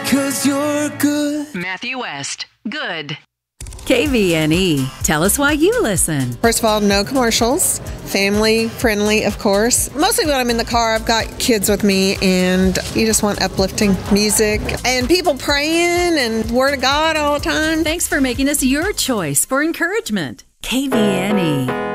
'cause you're good. Matthew West. Good. KVNE. Tell us why you listen. First of all, no commercials. Family friendly, of course. Mostly when I'm in the car, I've got kids with me, and you just want uplifting music and people praying and Word of God all the time. Thanks for making us your choice for encouragement. KVNE.